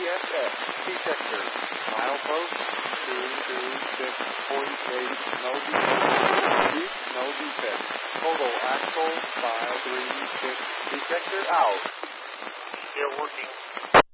CSX, C-sector, milepost 226.8, no defect, no defect, total axle 536, C-sector out. Still working.